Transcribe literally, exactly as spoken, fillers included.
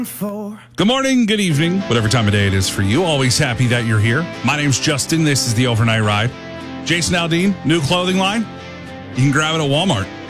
Good morning, good evening, whatever time of day it is for you. Always happy that you're here. My name's Justin. This is the Overnight Ride. Jason Aldean, new clothing line. You can grab it at Walmart.